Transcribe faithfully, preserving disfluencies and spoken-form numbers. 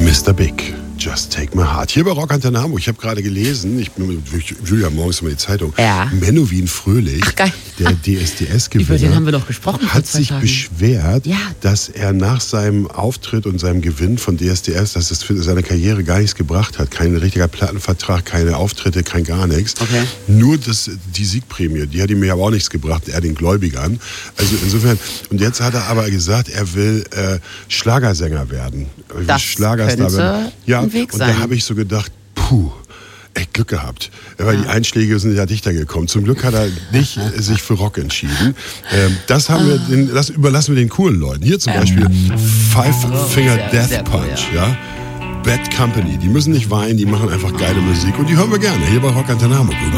Mister Big, Just Take My Heart. Hier bei Rock Antenne Hamburg. Ich habe gerade gelesen, ich bin mit Julia morgens immer die Zeitung. Ja. Menowin Fröhlich, Ach, geil. der D S D S-Gewinner, Über den haben wir doch gesprochen. hat sich Tagen. beschwert, Ja. dass er nach seinem Auftritt und seinem Gewinn von D S D S, dass es für seine Karriere gar nichts gebracht hat. Kein richtiger Plattenvertrag, keine Auftritte, kein gar nichts. Okay. Nur das, die Siegprämie, die hat ihm ja aber auch nichts gebracht, er den Gläubigern. Also insofern, und jetzt hat er aber gesagt, er will äh, Schlagersänger werden. Er will Das Schlagerstar könnte werden. Ja, ein Weg und sein. da habe ich so gedacht, puh, echt Glück gehabt. Weil Ja. die Einschläge sind ja dichter gekommen. Zum Glück hat er nicht äh, sich für Rock entschieden. Ähm, das haben wir den, das überlassen wir den coolen Leuten. Hier zum Beispiel Five Finger sehr, Death sehr cool, Punch, ja. Bad Company, die müssen nicht weinen, die machen einfach geile Musik und die hören wir gerne hier bei Rock Antenne Hamburg.